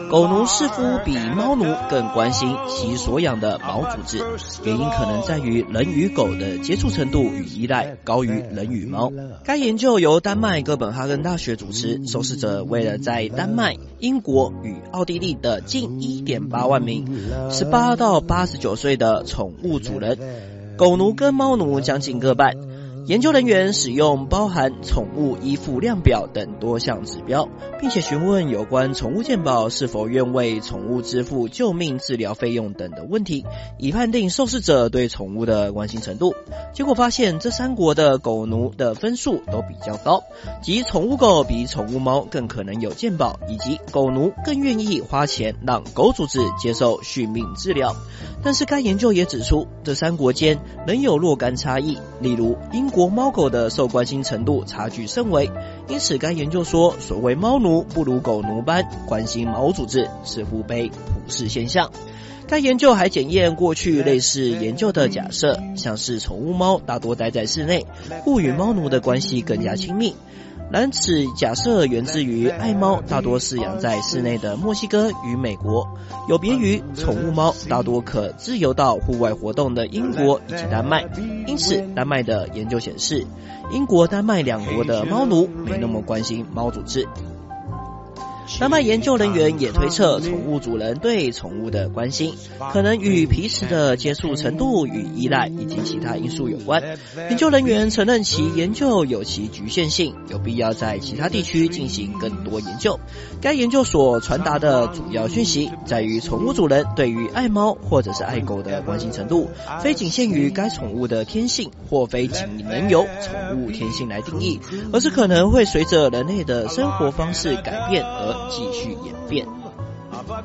狗奴似乎比猫奴更关心其所养的毛组织，原因可能在于人与狗的接触程度与依赖高于人与猫。该研究由丹麦哥本哈根大学主持，受试者为了在丹麦、英国与奥地利的近 1.8 万名18到89岁的宠物主人，狗奴跟猫奴将近各半。研究人员使用包含宠物依附量表等多项指标，并且询问有关宠物健保是否愿为宠物支付救命治疗费用等的问题，以判定受试者对宠物的关心程度。结果发现，这3国的狗奴的分数都比较高，即宠物狗比宠物猫更可能有健保，以及狗奴更愿意花钱让狗主子接受续命治疗。但是该研究也指出，这3国间仍有若干差异，例如英国猫狗的受关心程度差距甚微，因此该研究说，所谓猫奴不如狗奴般关心毛组织似乎非普世现象。该研究还检验过去类似研究的假设，像是宠物猫大多待在室内，故与猫奴的关系更加亲密。然此假设源自于爱猫大多饲养在室内的墨西哥与美国，有别于宠物猫大多可自由到户外活动的英国以及丹麦。因此丹麦的研究显示，英国、丹麦2国的猫奴没那么关心猫组织。丹麦研究人员也推测，宠物主人对宠物的关心可能与彼此的接触程度与依赖以及其他因素有关。研究人员承认其研究有其局限性，有必要在其他地区进行更多研究。该研究所传达的主要讯息在于，宠物主人对于爱猫或者是爱狗的关心程度，非仅限于该宠物的天性，或非仅能由宠物天性来定义，而是可能会随着人类的生活方式改变而继续演变。